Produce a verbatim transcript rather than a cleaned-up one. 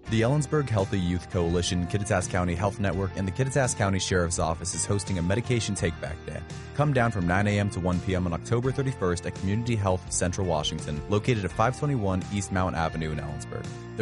The Ellensburg Healthy Youth Coalition, Kittitas County Health Network, and the Kittitas County Sheriff's Office is hosting a medication take-back day. Come down from nine a.m. to one p.m. on October thirty-first at Community Health Central Washington, located at five twenty-one East Mount Avenue in Ellensburg.